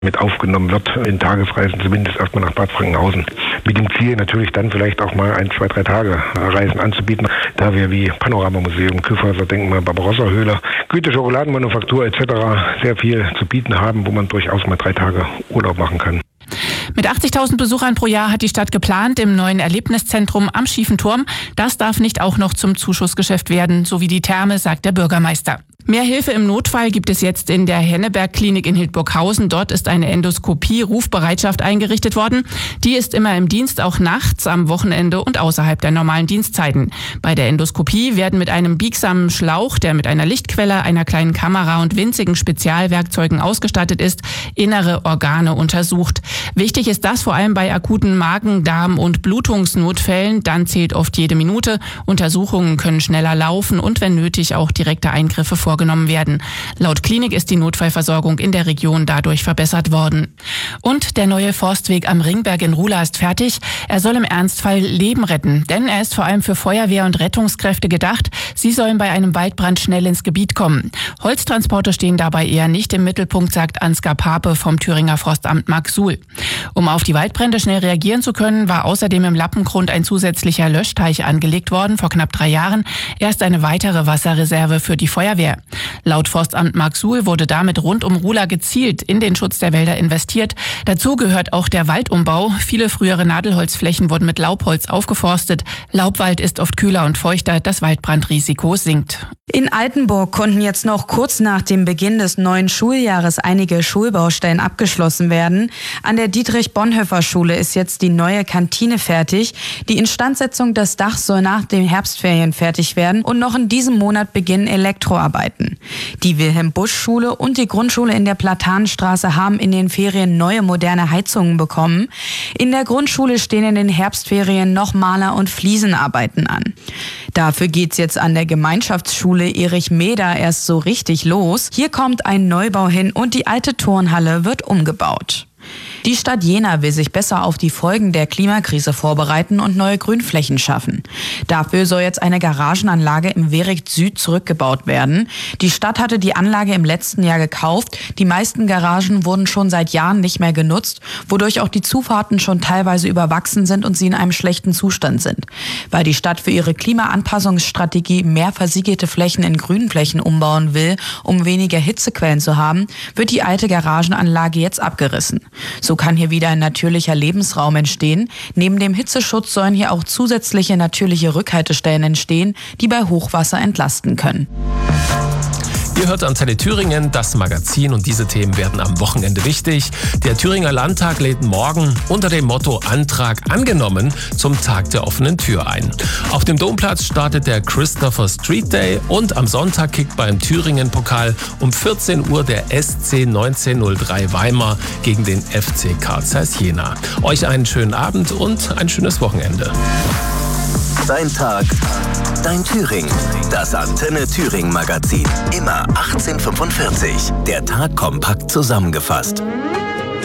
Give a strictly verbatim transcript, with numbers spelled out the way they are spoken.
mit aufgenommen wird in Tagesreisen, zumindest erstmal nach Bad Frankenhausen. Mit dem Ziel natürlich dann vielleicht auch mal ein, zwei, drei Tage Reisen anzubieten, da wir wie Panoramamuseum, Kyffhäuser-Denkmal, Barbarossa-Höhle, Goethe-Schokoladenmanufaktur et cetera sehr viel zu bieten haben, wo man durchaus mal drei Tage Urlaub machen kann. Mit achtzigtausend Besuchern pro Jahr hat die Stadt geplant im neuen Erlebniszentrum am Schiefen Turm. Das darf nicht auch noch zum Zuschussgeschäft werden, so wie die Therme, sagt der Bürgermeister. Mehr Hilfe im Notfall gibt es jetzt in der Henneberg-Klinik in Hildburghausen. Dort ist eine Endoskopie-Rufbereitschaft eingerichtet worden. Die ist immer im Dienst, auch nachts, am Wochenende und außerhalb der normalen Dienstzeiten. Bei der Endoskopie werden mit einem biegsamen Schlauch, der mit einer Lichtquelle, einer kleinen Kamera und winzigen Spezialwerkzeugen ausgestattet ist, innere Organe untersucht. Wichtig ist das vor allem bei akuten Magen-, Darm- und Blutungsnotfällen. Dann zählt oft jede Minute. Untersuchungen können schneller laufen und wenn nötig auch direkte Eingriffe vorgenommen werden. Laut Klinik ist die Notfallversorgung in der Region dadurch verbessert worden. Und der neue Forstweg am Ringberg in Ruhla ist fertig. Er soll im Ernstfall Leben retten, denn er ist vor allem für Feuerwehr und Rettungskräfte gedacht. Sie sollen bei einem Waldbrand schnell ins Gebiet kommen. Holztransporte stehen dabei eher nicht im Mittelpunkt, sagt Ansgar Pape vom Thüringer Forstamt Marksuhl. Um auf die Waldbrände schnell reagieren zu können, war außerdem im Lappengrund ein zusätzlicher Löschteich angelegt worden vor knapp drei Jahren. Erst eine weitere Wasserreserve für die Feuerwehr. Laut Forstamt Marksuhl wurde damit rund um Ruhla gezielt in den Schutz der Wälder investiert. Dazu gehört auch der Waldumbau. Viele frühere Nadelholzflächen wurden mit Laubholz aufgeforstet. Laubwald ist oft kühler und feuchter. Das Waldbrandrisiko sinkt. In Altenburg konnten jetzt noch kurz nach dem Beginn des neuen Schuljahres einige Schulbaustellen abgeschlossen werden. An der Dietrich-Bonhoeffer-Schule ist jetzt die neue Kantine fertig. Die Instandsetzung des Dachs soll nach den Herbstferien fertig werden und noch in diesem Monat beginnen Elektroarbeiten. Die Wilhelm-Busch-Schule und die Grundschule in der Platanenstraße haben in den Ferien neue moderne Heizungen bekommen. In der Grundschule stehen in den Herbstferien noch Maler- und Fliesenarbeiten an. Dafür geht's jetzt an der Gemeinschaftsschule Erich Meder erst so richtig los. Hier kommt ein Neubau hin und die alte Turnhalle wird umgebaut. Die Stadt Jena will sich besser auf die Folgen der Klimakrise vorbereiten und neue Grünflächen schaffen. Dafür soll jetzt eine Garagenanlage im Wehricht Süd zurückgebaut werden. Die Stadt hatte die Anlage im letzten Jahr gekauft. Die meisten Garagen wurden schon seit Jahren nicht mehr genutzt, wodurch auch die Zufahrten schon teilweise überwachsen sind und sie in einem schlechten Zustand sind. Weil die Stadt für ihre Klimaanpassungsstrategie mehr versiegelte Flächen in Grünflächen umbauen will, um weniger Hitzequellen zu haben, wird die alte Garagenanlage jetzt abgerissen. So kann hier wieder ein natürlicher Lebensraum entstehen. Neben dem Hitzeschutz sollen hier auch zusätzliche natürliche Rückhaltestellen entstehen, die bei Hochwasser entlasten können. Ihr hört Antenne Thüringen, das Magazin, und diese Themen werden am Wochenende wichtig. Der Thüringer Landtag lädt morgen unter dem Motto Antrag angenommen zum Tag der offenen Tür ein. Auf dem Domplatz startet der Christopher Street Day und am Sonntag kickt beim Thüringen-Pokal um vierzehn Uhr der S C neunzehnhundertdrei Weimar gegen den F C Carl Zeiss Jena. Euch einen schönen Abend und ein schönes Wochenende. Dein Tag, dein Thüringen. Das Antenne Thüringen Magazin. Immer achtzehn Uhr fünfundvierzig. Der Tag kompakt zusammengefasst.